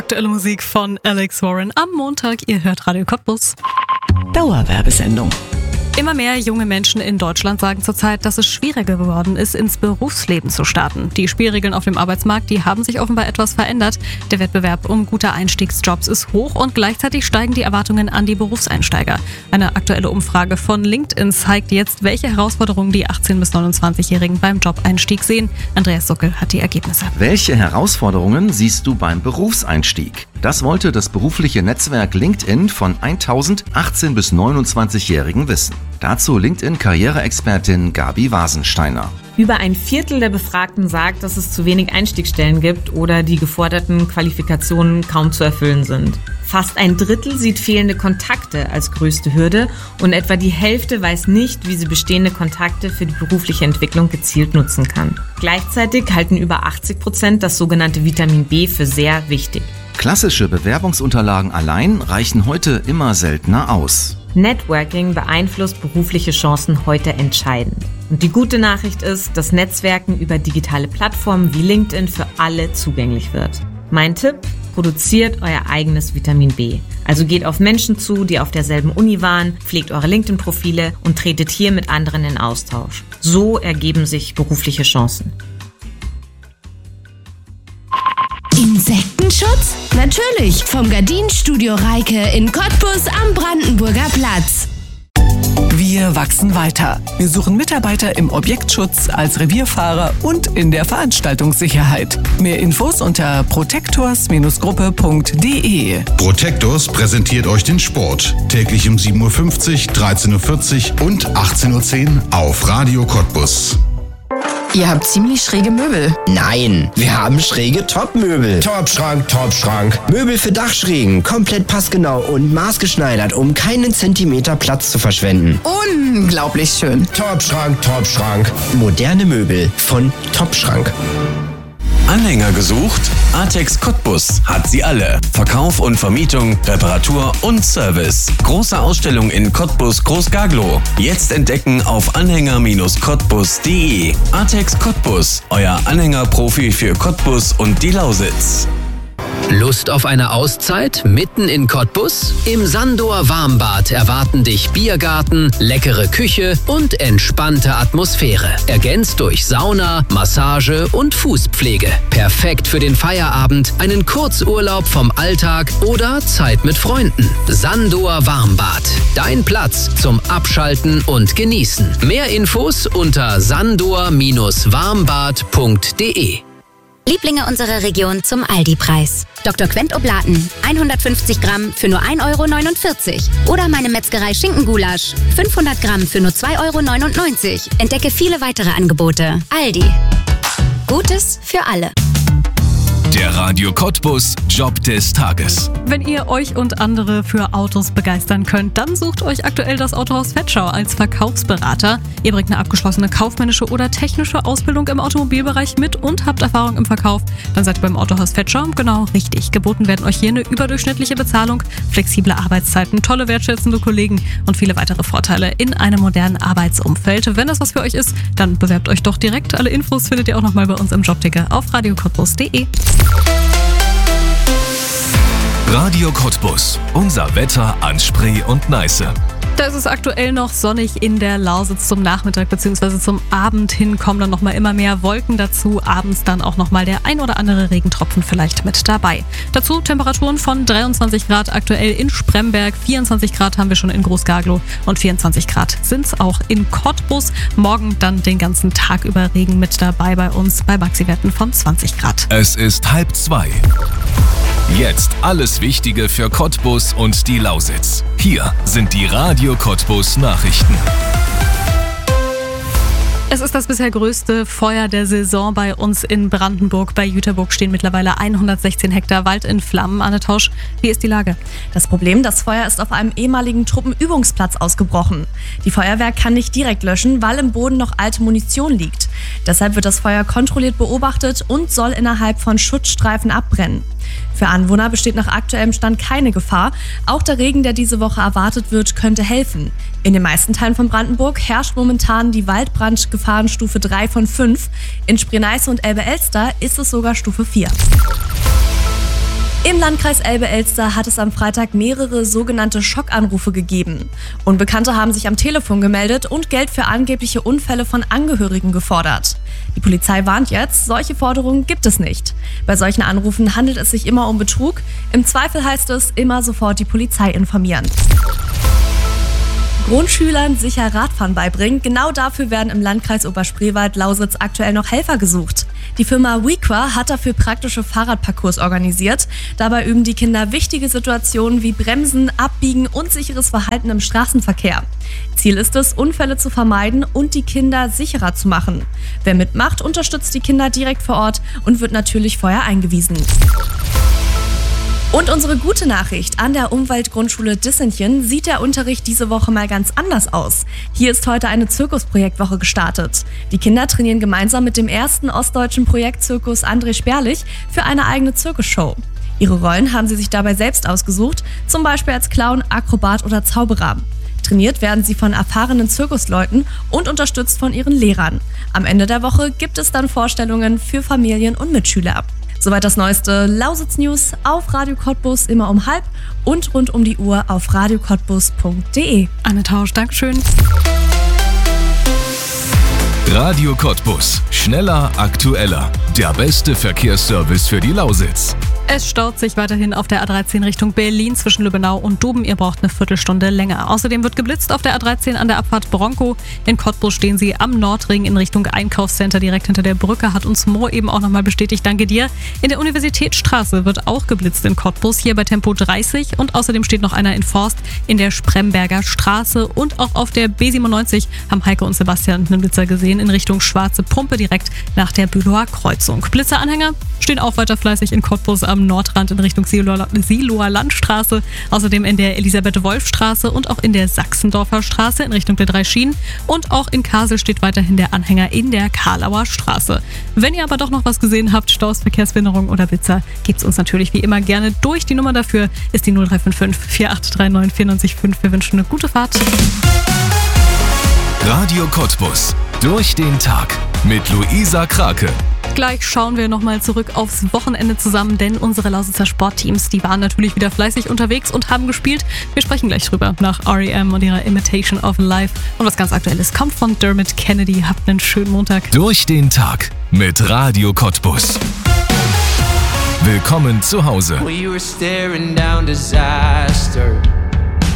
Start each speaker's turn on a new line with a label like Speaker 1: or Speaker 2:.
Speaker 1: Aktuelle Musik von Alex Warren am Montag. Ihr hört Radio Cottbus.
Speaker 2: Dauerwerbesendung.
Speaker 1: Immer mehr junge Menschen in Deutschland sagen zurzeit, dass es schwieriger geworden ist, ins Berufsleben zu starten. Die Spielregeln auf dem Arbeitsmarkt, die haben sich offenbar etwas verändert. Der Wettbewerb um gute Einstiegsjobs ist hoch und gleichzeitig steigen die Erwartungen an die Berufseinsteiger. Eine aktuelle Umfrage von LinkedIn zeigt jetzt, welche Herausforderungen die 18- bis 29-Jährigen beim Jobeinstieg sehen. Andreas Suckel hat die Ergebnisse.
Speaker 3: Welche Herausforderungen siehst du beim Berufseinstieg? Das wollte das berufliche Netzwerk LinkedIn von 1000 18- bis 29-Jährigen wissen. Dazu LinkedIn-Karriereexpertin Gabi Wasensteiner.
Speaker 4: Über ein Viertel der Befragten sagt, dass es zu wenig Einstiegsstellen gibt oder die geforderten Qualifikationen kaum zu erfüllen sind. Fast ein Drittel sieht fehlende Kontakte als größte Hürde und etwa die Hälfte weiß nicht, wie sie bestehende Kontakte für die berufliche Entwicklung gezielt nutzen kann. Gleichzeitig halten über 80% das sogenannte Vitamin B für sehr wichtig.
Speaker 3: Klassische Bewerbungsunterlagen allein reichen heute immer seltener aus.
Speaker 4: Networking beeinflusst berufliche Chancen heute entscheidend. Und die gute Nachricht ist, dass Netzwerken über digitale Plattformen wie LinkedIn für alle zugänglich wird. Mein Tipp: Produziert euer eigenes Vitamin B. Also geht auf Menschen zu, die auf derselben Uni waren, pflegt eure LinkedIn-Profile und tretet hier mit anderen in Austausch. So ergeben sich berufliche Chancen.
Speaker 5: Insektenschutz? Natürlich, vom Gardinenstudio Reike in Cottbus am Brandenburger Platz.
Speaker 2: Wir wachsen weiter. Wir suchen Mitarbeiter im Objektschutz, als Revierfahrer und in der Veranstaltungssicherheit. Mehr Infos unter protectors-gruppe.de.
Speaker 6: Protectors präsentiert euch den Sport. Täglich um 7.50 Uhr, 13.40 Uhr und 18.10 Uhr auf Radio Cottbus.
Speaker 7: Ihr habt ziemlich schräge Möbel.
Speaker 8: Nein, wir haben schräge Topmöbel. Topschrank, Topschrank. Möbel für Dachschrägen, komplett passgenau und maßgeschneidert, um keinen Zentimeter Platz zu verschwenden.
Speaker 7: Unglaublich schön.
Speaker 8: Topschrank, Topschrank. Moderne Möbel von Topschrank.
Speaker 9: Anhänger gesucht? Artex Cottbus hat sie alle. Verkauf und Vermietung, Reparatur und Service. Große Ausstellung in Cottbus Groß-Gaglow. Jetzt entdecken auf anhänger-cottbus.de. Artex Cottbus, euer Anhängerprofi für Cottbus und die Lausitz.
Speaker 10: Lust auf eine Auszeit mitten in Cottbus? Im Sandower Warmbad erwarten dich Biergarten, leckere Küche und entspannte Atmosphäre. Ergänzt durch Sauna, Massage und Fußpflege. Perfekt für den Feierabend, einen Kurzurlaub vom Alltag oder Zeit mit Freunden. Sandower Warmbad. Dein Platz zum Abschalten und Genießen. Mehr Infos unter sandower-warmbad.de.
Speaker 11: Lieblinge unserer Region zum Aldi-Preis. Dr. Quent Oblaten, 150 Gramm für nur 1,49 €. Oder meine Metzgerei Schinkengulasch, 500 Gramm für nur 2,99 €. Entdecke viele weitere Angebote. Aldi. Gutes für alle.
Speaker 12: Der Radio Cottbus Job des Tages.
Speaker 1: Wenn ihr euch und andere für Autos begeistern könnt, dann sucht euch aktuell das Autohaus Vetschau als Verkaufsberater. Ihr bringt eine abgeschlossene kaufmännische oder technische Ausbildung im Automobilbereich mit und habt Erfahrung im Verkauf. Dann seid ihr beim Autohaus Vetschau genau richtig. Geboten werden euch hier eine überdurchschnittliche Bezahlung, flexible Arbeitszeiten, tolle wertschätzende Kollegen und viele weitere Vorteile in einem modernen Arbeitsumfeld. Wenn das was für euch ist, dann bewerbt euch doch direkt. Alle Infos findet ihr auch nochmal bei uns im Jobticker auf radiocottbus.de.
Speaker 12: Radio Cottbus. Unser Wetter an Spree und Neiße.
Speaker 1: Da ist es aktuell noch sonnig in der Lausitz. Zum Nachmittag bzw. zum Abend hin kommen dann nochmal immer mehr Wolken dazu. Abends dann auch nochmal der ein oder andere Regentropfen vielleicht mit dabei. Dazu Temperaturen von 23 Grad aktuell in Spremberg. 24 Grad haben wir schon in Groß-Gaglow und 24 Grad sind es auch in Cottbus. Morgen dann den ganzen Tag über Regen mit dabei bei uns bei Maxiwerten von 20 Grad.
Speaker 12: Es ist 1:30. Jetzt alles Wichtige für Cottbus und die Lausitz. Hier sind die Radio Cottbus Nachrichten.
Speaker 1: Es ist das bisher größte Feuer der Saison bei uns in Brandenburg. Bei Jüterburg stehen mittlerweile 116 Hektar Wald in Flammen. Anne Tausch, wie ist die Lage?
Speaker 13: Das Problem, das Feuer ist auf einem ehemaligen Truppenübungsplatz ausgebrochen. Die Feuerwehr kann nicht direkt löschen, weil im Boden noch alte Munition liegt. Deshalb wird das Feuer kontrolliert beobachtet und soll innerhalb von Schutzstreifen abbrennen. Für Anwohner besteht nach aktuellem Stand keine Gefahr. Auch der Regen, der diese Woche erwartet wird, könnte helfen. In den meisten Teilen von Brandenburg herrscht momentan die Waldbrandgefahrenstufe 3 von 5. In Spree-Neiße und Elbe-Elster ist es sogar Stufe 4. Im Landkreis Elbe-Elster hat es am Freitag mehrere sogenannte Schockanrufe gegeben. Unbekannte haben sich am Telefon gemeldet und Geld für angebliche Unfälle von Angehörigen gefordert. Die Polizei warnt jetzt, solche Forderungen gibt es nicht. Bei solchen Anrufen handelt es sich immer um Betrug. Im Zweifel heißt es, immer sofort die Polizei informieren. Grundschülern sicher Radfahren beibringen. Genau dafür werden im Landkreis Oberspreewald-Lausitz aktuell noch Helfer gesucht. Die Firma Wequa hat dafür praktische Fahrradparcours organisiert. Dabei üben die Kinder wichtige Situationen wie Bremsen, Abbiegen und sicheres Verhalten im Straßenverkehr. Ziel ist es, Unfälle zu vermeiden und die Kinder sicherer zu machen. Wer mitmacht, unterstützt die Kinder direkt vor Ort und wird natürlich vorher eingewiesen. Und unsere gute Nachricht: An der Umweltgrundschule Dissenchen sieht der Unterricht diese Woche mal ganz anders aus. Hier ist heute eine Zirkusprojektwoche gestartet. Die Kinder trainieren gemeinsam mit dem ersten ostdeutschen Projektzirkus André Sperlich für eine eigene Zirkusshow. Ihre Rollen haben sie sich dabei selbst ausgesucht, zum Beispiel als Clown, Akrobat oder Zauberer. Trainiert werden sie von erfahrenen Zirkusleuten und unterstützt von ihren Lehrern. Am Ende der Woche gibt es dann Vorstellungen für Familien und Mitschüler. Soweit das neueste Lausitz-News auf Radio Cottbus immer um 12:30 und rund um die Uhr auf radiocottbus.de.
Speaker 1: Anne Tausch, Dankeschön.
Speaker 12: Radio Cottbus. Schneller, aktueller. Der beste Verkehrsservice für die Lausitz.
Speaker 1: Es staut sich weiterhin auf der A13 Richtung Berlin zwischen Lübbenau und Duben. Ihr braucht eine Viertelstunde länger. Außerdem wird geblitzt auf der A13 an der Abfahrt Bronco. In Cottbus stehen sie am Nordring in Richtung Einkaufscenter direkt hinter der Brücke. Hat uns Mo eben auch nochmal bestätigt. Danke dir. In der Universitätsstraße wird auch geblitzt in Cottbus, hier bei Tempo 30. Und außerdem steht noch einer in Forst in der Spremberger Straße. Und auch auf der B97 haben Heike und Sebastian einen Blitzer gesehen in Richtung Schwarze Pumpe direkt nach der Bülower Kreuzung. Blitzeranhänger stehen auch weiter fleißig in Cottbus am Nordrand in Richtung Siloer Landstraße, außerdem in der Elisabeth-Wolf-Straße und auch in der Sachsendorfer Straße in Richtung der 3 Schienen und auch in Kasel steht weiterhin der Anhänger in der Karlauer Straße. Wenn ihr aber doch noch was gesehen habt, Staus, Verkehrsbehinderung oder Blitzer, gebt's uns natürlich wie immer gerne durch. Die Nummer dafür ist die 0355 4839 945. Wir wünschen eine gute Fahrt.
Speaker 12: Radio Cottbus. Durch den Tag mit Luisa Krake.
Speaker 1: Gleich schauen wir nochmal zurück aufs Wochenende zusammen, denn unsere Lausitzer Sportteams, die waren natürlich wieder fleißig unterwegs und haben gespielt. Wir sprechen gleich drüber nach R.E.M. und ihrer Imitation of Life. Und was ganz Aktuelles kommt von Dermot Kennedy. Habt einen schönen Montag.
Speaker 12: Durch den Tag mit Radio Cottbus. Willkommen zu Hause.
Speaker 14: We were staring down disaster.